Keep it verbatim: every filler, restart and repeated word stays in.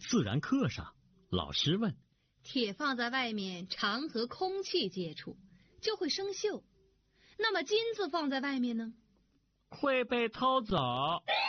自然课上，老师问： 铁放在外面常和空气接触，就会生锈。那么金子放在外面呢？ 会被偷走。